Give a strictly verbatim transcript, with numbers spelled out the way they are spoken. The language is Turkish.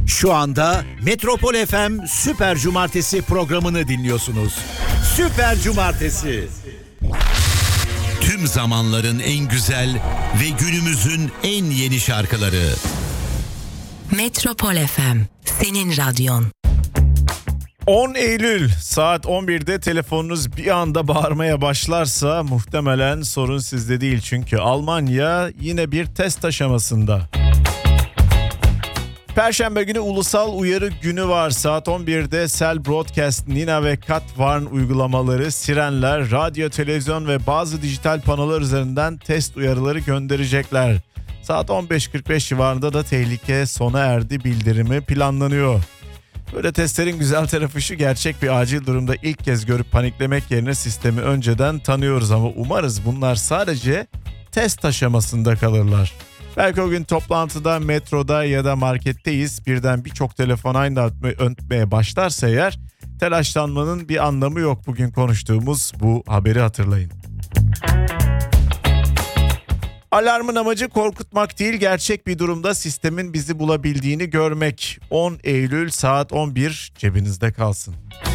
Şu anda Metropol F M Süper Cumartesi programını dinliyorsunuz. Süper Cumartesi. Tüm zamanların en güzel ve günümüzün en yeni şarkıları. Metropol F M, senin radyon. on Eylül saat on birde telefonunuz bir anda bağırmaya başlarsa muhtemelen sorun sizde değil. Çünkü Almanya yine bir test aşamasında. Perşembe günü ulusal uyarı günü var. Saat on birde Cell Broadcast, Nina ve Kat Warn uygulamaları, sirenler, radyo, televizyon ve bazı dijital panolar üzerinden test uyarıları gönderecekler. Saat on beş kırk beş civarında da tehlike sona erdi bildirimi planlanıyor. Böyle testlerin güzel tarafı şu: gerçek bir acil durumda ilk kez görüp paniklemek yerine sistemi önceden tanıyoruz, ama umarız bunlar sadece test aşamasında kalırlar. Belki o gün toplantıda, metroda ya da marketteyiz, birden birçok telefon aynı anda ötmeye başlarsa eğer, telaşlanmanın bir anlamı yok. Bugün konuştuğumuz bu haberi hatırlayın. Alarmın amacı korkutmak değil, gerçek bir durumda sistemin bizi bulabildiğini görmek. on Eylül saat on bir, cebinizde kalsın.